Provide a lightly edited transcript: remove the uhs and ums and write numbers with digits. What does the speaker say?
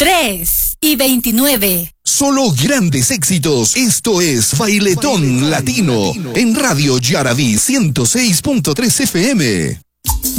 3:29. Solo grandes éxitos. Esto es Bailetón Latino en Radio Yaraví 106.3 FM.